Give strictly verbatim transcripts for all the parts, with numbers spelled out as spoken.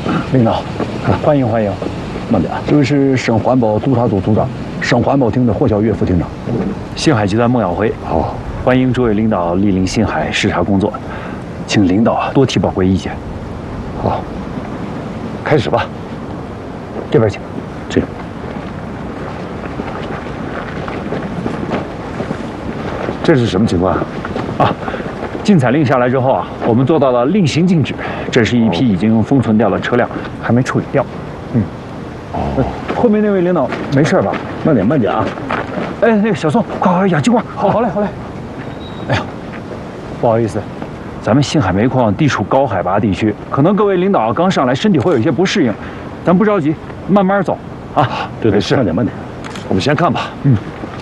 领导，欢迎欢迎。慢点，这位是省环保督察组组长，省环保厅的霍小月副厅长。 星海集团孟晓辉。 好， 欢迎诸位领导莅临星海视察工作，请领导多提宝贵意见。 好，开始吧。这边请。这。 这是什么情况啊？禁采令下来之后啊，我们做到了令行禁止。这是一批已经封存掉的车辆，还没处理掉。嗯。哦。后面那位领导没事吧？ 慢点，慢点啊。 哎，那个小宋，快快氧气罐。好，好嘞，好嘞。哎呀，不好意思，咱们星海煤矿地处高海拔地区，可能各位领导刚上来，身体会有一些不适应，咱不着急，慢慢走啊。 对对，是，慢点，慢点。 我们先看吧。 嗯。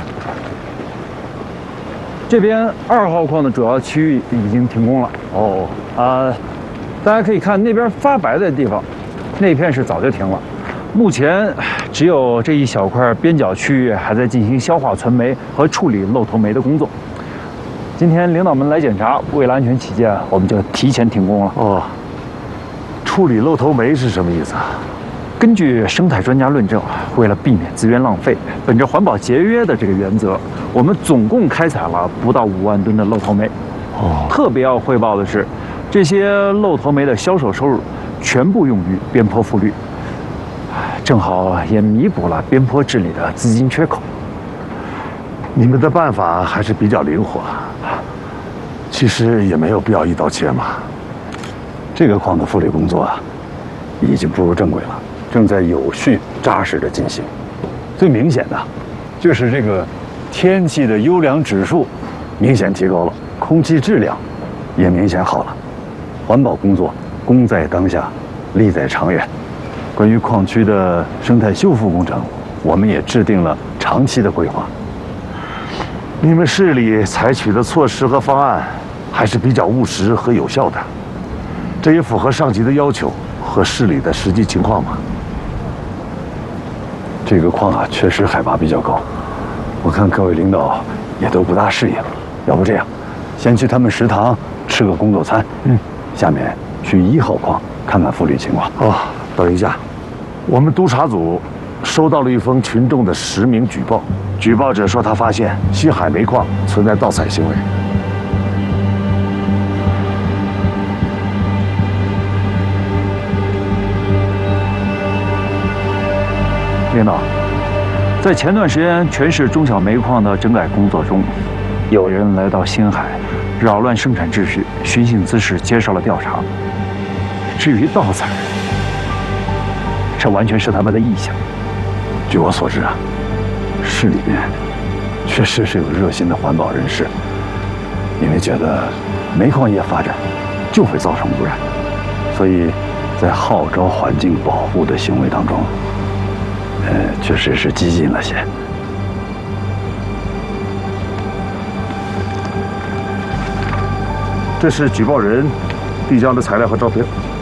这边二号矿的主要区域已经停工了。 哦。 啊、呃，大家可以看那边发白的地方，那片是早就停了。目前只有这一小块边角区域还在进行消化存煤和处理漏头煤的工作。今天领导们来检查，为了安全起见，我们就提前停工了。 哦，处理漏头煤是什么意思啊？ 根据生态专家论证，为了避免资源浪费，本着环保节约的这个原则，我们总共开采了不到五万吨的漏头煤。 哦， 特别要汇报的是，这些漏头煤的销售收入全部用于边坡复绿。正好也弥补了边坡治理的资金缺口。 你们的办法还是比较灵活，其实也没有必要一刀切嘛。 这个矿的复理工作啊，已经步入正轨了，正在有序扎实的进行。最明显的，就是这个天气的优良指数明显提高了，空气质量也明显好了。环保工作功在当下，利在长远。关于矿区的生态修复工程，我们也制定了长期的规划。 你们市里采取的措施和方案还是比较务实和有效的，这也符合上级的要求和市里的实际情况嘛。 这个矿啊，确实海拔比较高，我看各位领导也都不大适应。要不这样，先去他们食堂吃个工作餐，嗯，下面去一号矿看看复绿情况。 哦。等一下，我们督察组收到了一封群众的实名举报，举报者说他发现西海煤矿存在盗采行为。 领导，在前段时间全市中小煤矿的整改工作中，有人来到星海，扰乱生产秩序，寻衅滋事，接受了调查。至于盗采，这完全是他们的臆想。 据我所知啊，市里面确实是有热心的环保人士，因为觉得煤矿业发展就会造成污染，所以在号召环境保护的行为当中，呃，确实是激进了些。 这是举报人递交的材料和照片。